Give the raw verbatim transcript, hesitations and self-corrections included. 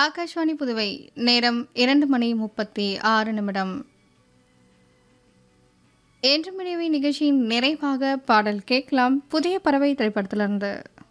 ஆகாஷ்வாணி புதுவை நேரம் இரண்டு மணி முப்பத்தி ஆறு நிமிடம். என்று மணிவை நிகழ்ச்சியின் நிறைவாக பாடல் கேட்கலாம். புதிய பறவை திரைப்படத்திலிருந்து.